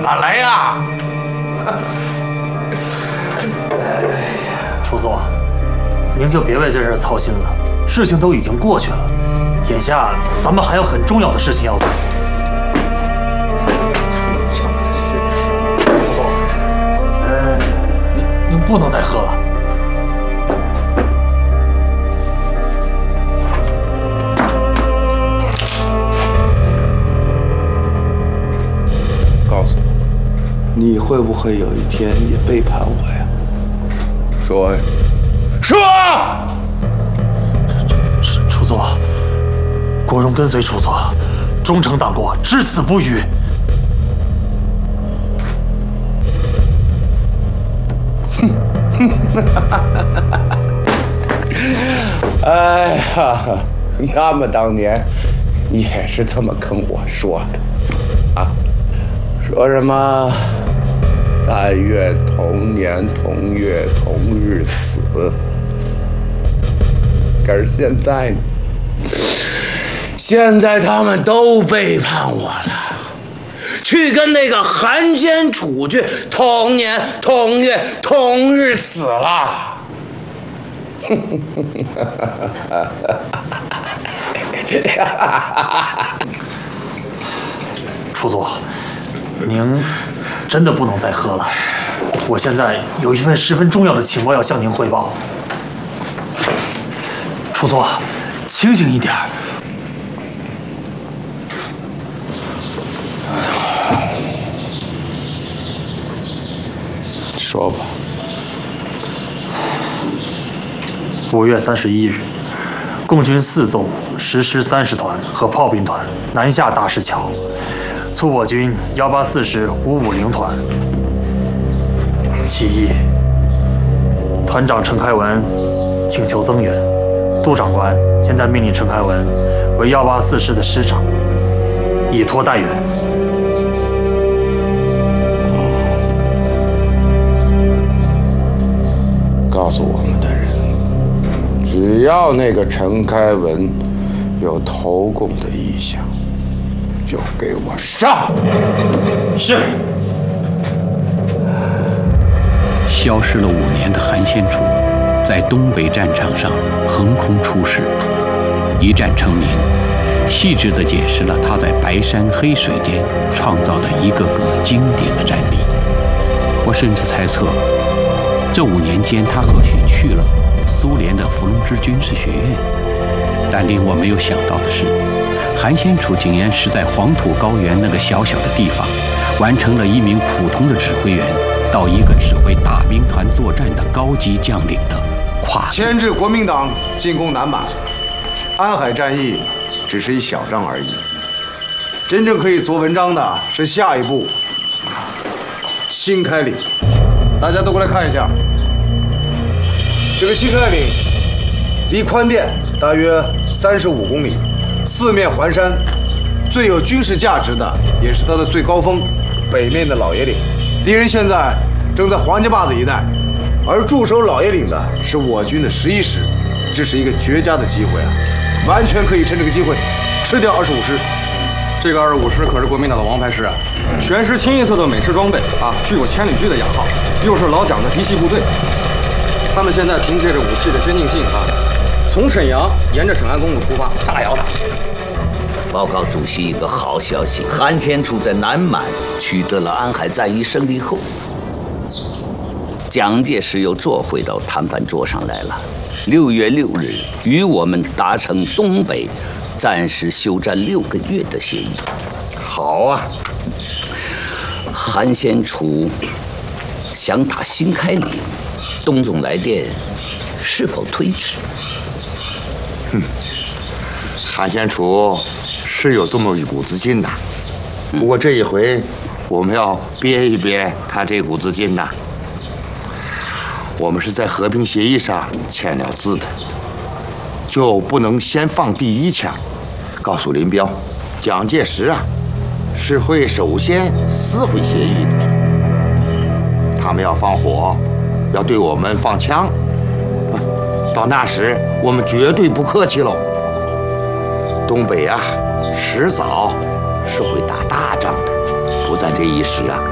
俺来呀！ 楚总，您就别为这事操心了，事情都已经过去了，眼下咱们还有很重要的事情要做。楚总，您不能再喝了。 告诉我，你会不会有一天也背叛我呀？说呀，说！ 楚总，国荣跟随楚总，忠诚党国，至死不渝。 哎呀，他们当年也是这么跟我说的，啊，说什么“但愿同年同月同日死”，可是现在他们都背叛我了，去跟那个韩先楚去同年同月同日死了。 楚总，您真的不能再喝了。我现在有一份十分重要的情报要向您汇报。楚总，清醒一点。 说吧。 5月31日，共军4纵10师30团和炮兵团南下大石桥，促我军184师550团起义。团长陈开文请求增援，杜长官现在命令陈开文为184师的师长，以托待援。 告诉我们的人，只要那个陈开文有投共的意向，就给我上！ 是。 消失了5年的韩先楚，在东北战场上横空出世，一战成名，细致地解释了他在白山黑水间创造的一个个经典的战例。我甚至猜测，这5年间，他或许去了苏联的伏龙芝军事学院。但令我没有想到的是，韩先楚竟然是在黄土高原那个小小的地方，完成了一名普通的指挥员到一个指挥大兵团作战的高级将领的跨度。 牵制国民党进攻南满，安海战役只是一小仗而已。真正可以做文章的是下一步新开岭。大家都过来看一下，这个新开岭离宽甸大约35公里，四面环山，最有军事价值的也是它的最高峰北面的老爷岭。敌人现在正在黄家坝子一带，而驻守老爷岭的是我军的11师，这是一个绝佳的机会啊，完全可以趁这个机会吃掉25师。 这个25师可是国民党的王牌师啊，全师清一色的美式装备啊，具有千里驹的雅号，又是老蒋的嫡系部队。他们现在凭借着武器的先进性啊，从沈阳沿着沈安公路出发，大摇大摆。 报告主席一个好消息，韩先楚在南满取得了安海战役胜利后，蒋介石又坐回到谈判桌上来了。6月6日，与我们达成东北暂时休战6个月的协议。好啊，韩先楚想打新开岭，董总来电，是否推迟？ 韩先楚是有这么一股子劲呐，不过这一回我们要憋一憋他这股子劲呐。我们是在和平协议上签了字的，就不能先放第一枪。告诉林彪，蒋介石啊是会首先撕毁协议的。他们要放火，要对我们放枪，到那时我们绝对不客气喽。东北啊，迟早是会打大仗的，不在这一时啊，